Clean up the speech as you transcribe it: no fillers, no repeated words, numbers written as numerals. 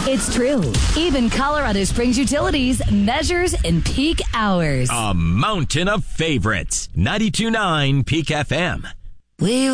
It's true. Even Colorado Springs Utilities measures in peak hours. A mountain of favorites. 92.9 Peak FM. We